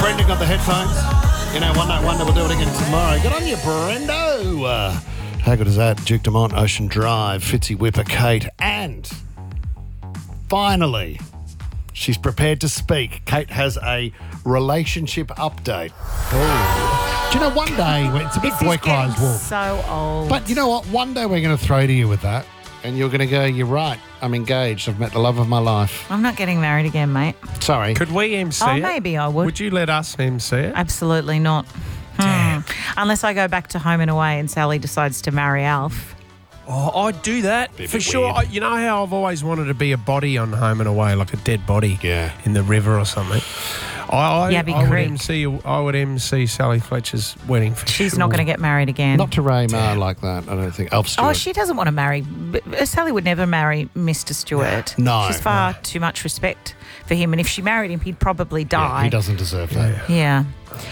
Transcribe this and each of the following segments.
Brenda got the headphones. You know, One Night Wonder, we'll do it again tomorrow. Good on you, Brendo. How good is that? Duke Dumont, Ocean Drive, Fitzy Whipper, Kate, and finally, she's prepared to speak. Kate has a relationship update. Oh. Do you know, one day, it's a bit boy cries wolf. So old. But you know what? One day we're going to throw to you with that, and you're going to go, you're right, I'm engaged. I've met the love of my life. I'm not getting married again, mate. Sorry. Could we MC Oh, it? maybe I would. Would you let us MC it? Absolutely not. Damn. Unless I go back to Home and Away and Sally decides to marry Alf. Oh, I'd do that Be a for bit sure. weird. You know how I've always wanted to be a body on Home and Away, like a dead body in the river or something. Yabby Creek. I would MC Sally Fletcher's wedding for She's sure. not going to get married again. Not to Ray Ma like that, I don't think. Alf Stewart. Oh, she doesn't want to marry. Sally would never marry Mr. Stewart. No, She's far too much respect for him. And if she married him, he'd probably Yeah, die. he doesn't deserve that. Yeah.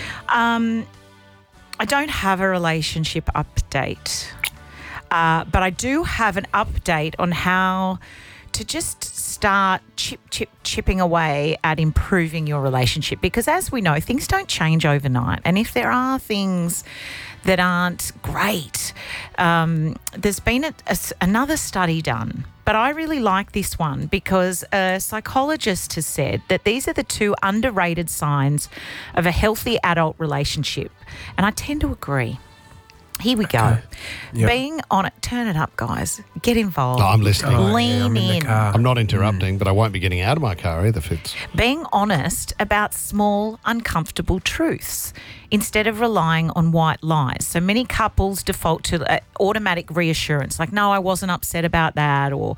I don't have a relationship update, but I do have an update on how to just start chipping away at improving your relationship. Because as we know, things don't change overnight. And if there are things that aren't great, there's been another study done. But I really like this one because a psychologist has said that these are the two underrated signs of a healthy adult relationship. And I tend to agree. Here we go. Yep. Being on it, turn it up, guys. Get involved. No, I'm listening. Lean I'm in the in. car. I'm not interrupting, but I won't be getting out of my car either, Fitz. Being honest about small, uncomfortable truths instead of relying on white lies. So many couples default to automatic reassurance, like, no, I wasn't upset about that, or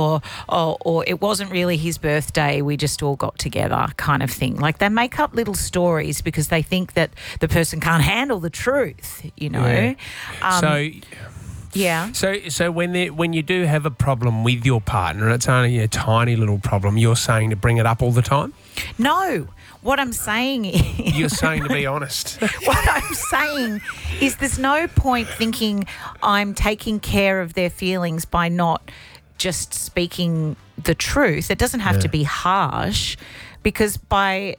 it wasn't really his birthday, we just all got together, kind of thing. Like, they make up little stories because they think that the person can't handle the truth, you know. Yeah. Yeah. So when you do have a problem with your partner, and it's only a tiny little problem, you're saying to bring it up all the time? No. What I'm saying is... You're saying to be honest. What I'm saying is there's no point thinking I'm taking care of their feelings by not just speaking the truth. It doesn't have to be harsh, because by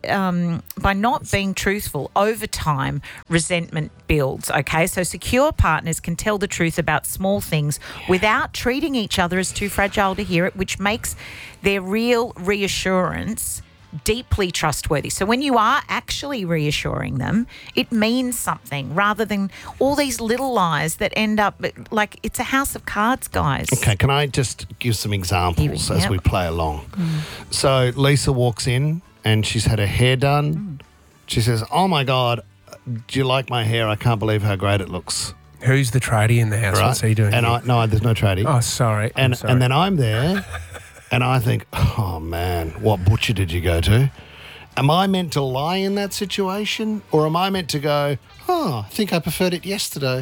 not being truthful, over time, resentment builds, okay? So secure partners can tell the truth about small things without treating each other as too fragile to hear it, which makes their real reassurance deeply trustworthy. So when you are actually reassuring them, it means something rather than all these little lies that end up like it's a house of cards, guys. Okay, can I just give some examples as we play along? So Lisa walks in and she's had her hair done. She says, oh my God, do you like my hair? I can't believe how great it looks. Who's the tradie in the house? Right? What's he doing? And here? there's no tradie. Oh, sorry. I'm sorry. And then I'm there and I think, oh man, what butcher did you go to? Am I meant to lie in that situation? Or am I meant to go, oh, I think I preferred it yesterday?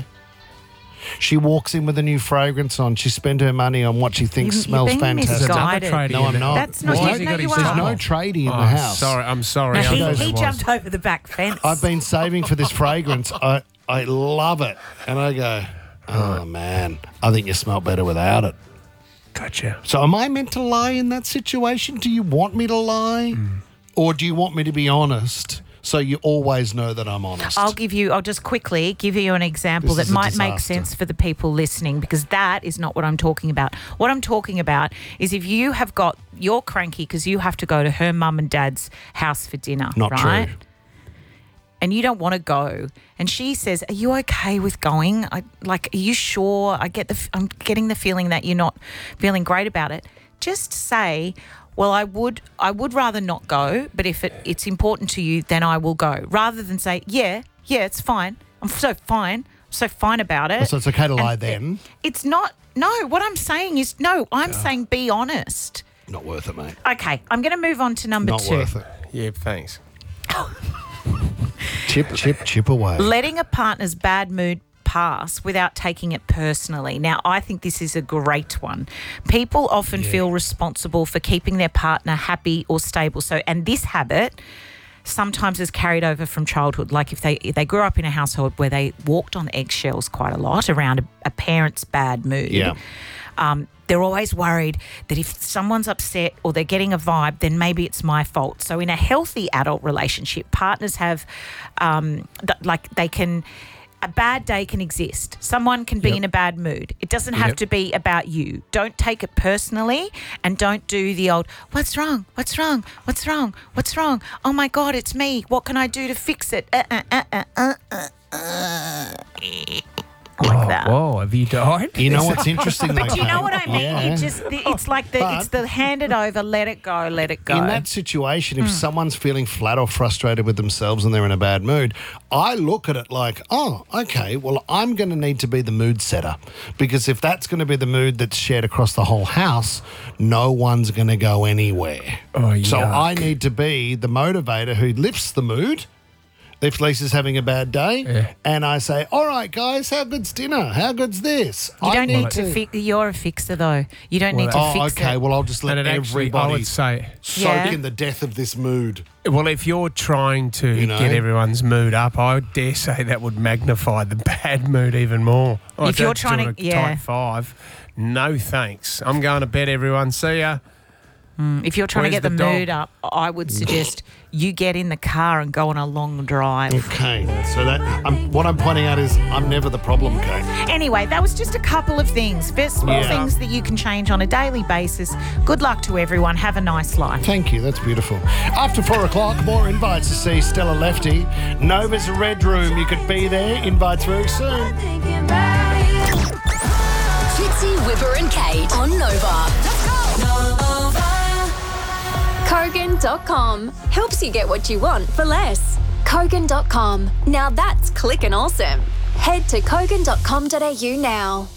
She walks in with a new fragrance on. She spent her money on what she thinks smells being fantastic. misguided. No, I'm not. That's not Why you. has he No, got you his There's are. no tradie in the house. I'm sorry. No, I he thought it was. jumped over the back fence. I've been saving for this fragrance. I love it. And I go, oh man, I think you smell better without it. Gotcha. So am I meant to lie in that situation? Do you want me to lie? Or do you want me to be honest so you always know that I'm honest? I'll just quickly give you an example This that is a might make disaster. sense for the people listening, because that is not what I'm talking about. What I'm talking about is if you're cranky because you have to go to her mum and dad's house for dinner, Not right? true. And you don't want to go. And she says, are you okay with going? Are you sure? I'm getting the feeling that you're not feeling great about it. Just say, well, I would rather not go, but if it's important to you, then I will go. Rather than say, yeah, it's fine. I'm so fine about it. So it's okay to lie And then? It's not. No, what I'm saying is, no, I'm saying be honest. Not worth it, mate. Okay, I'm going to move on to number Not 2. worth it. Yeah, thanks. Chip away. Letting a partner's bad mood pass without taking it personally. Now, I think this is a great one. People often feel responsible for keeping their partner happy or stable. So, and this habit sometimes is carried over from childhood. Like if they grew up in a household where they walked on eggshells quite a lot around a parent's bad mood. Yeah. They're always worried that if someone's upset or they're getting a vibe, then maybe it's my fault. So in a healthy adult relationship, partners have, a bad day can exist. Someone can be in a bad mood. It doesn't have to be about you. Don't take it personally, and don't do the old, what's wrong? What's wrong? What's wrong? What's wrong? Oh my God, it's me. What can I do to fix it? Like that. Whoa, have you died? You know what's interesting? But though, do you know Kate? what I mean? Yeah. It's like But- it's the hand it over, let it go, let it go. In that situation, if someone's feeling flat or frustrated with themselves and they're in a bad mood, I look at it like, oh, okay, well, I'm going to need to be the mood setter, because if that's going to be the mood that's shared across the whole house, no one's going to go anywhere. Oh, So yuck. I need to be the motivator who lifts the mood if Lisa's having a bad day, and I say, all right, guys, how good's dinner? How good's this? You I don't need to fix. You're a fixer, though. You don't need to Oh, fix okay. it. Well, I'll just let And it actually, I everybody would say, soak Yeah. in the death of this mood. well, if you're trying to You know? get everyone's mood up, I dare say that would magnify the bad mood even more. Oh, If you're Dad's trying doing to- a yeah. tight 5, no thanks. I'm going to bed, everyone. See ya. If you're trying Where's to get the, the dog? mood up, I would suggest you get in the car and go on a long drive. Okay, so that what I'm pointing out is I'm never the problem, Kate. Anyway, that was just a couple of things. Very small Yeah. things that you can change on a daily basis. Good luck to everyone. Have a nice life. Thank you, that's beautiful. After 4 o'clock, more invites to see Stella Lefty. Nova's Red Room, you could be there. Invites very soon. Fitzy, Whipper and Kate on Nova. Kogan.com helps you get what you want for less. Kogan.com. Now that's clicking awesome. Head to kogan.com.au now.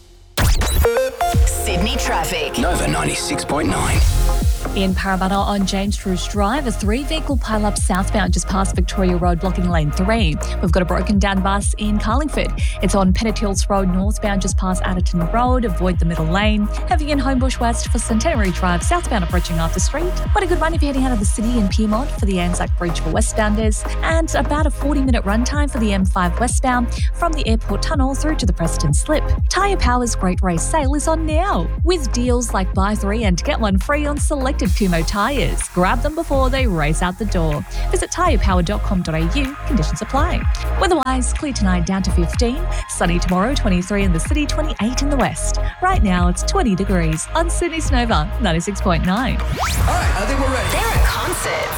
Sydney traffic. Nova 96.9. In Parramatta on James Bruce Drive, a 3-vehicle pile-up southbound just past Victoria Road blocking lane 3. We've got a broken down bus in Carlingford. It's on Pennant Road northbound just past Adderton Road. Avoid the middle lane. Heavy in Homebush West for Centenary Drive southbound approaching Arthur Street. What a good run if you're heading out of the city in Piedmont for the Anzac Bridge for westbounders. And about a 40-minute run time for the M5 westbound from the Airport Tunnel through to the Preston Slip. Tyre Power's Great Race Sale is on now with deals like buy 3 and get 1 free on selected Kumho tyres. Grab them before they race out the door. Visit tyrepower.com.au. Conditions apply. Weather-wise, clear tonight down to 15. Sunny tomorrow, 23 in the city, 28 in the west. Right now, it's 20 degrees on Sydney's Nova 96.9. All right, I think we're ready. There are concerts,